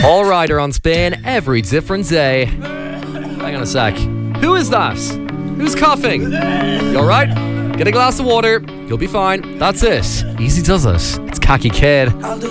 All Rider on Spain every different day. Hang on a sec. Who is that? Who's coughing? You alright? Get a glass of water. You'll be fine. That's it. Easy does it. It's Khaki Kid.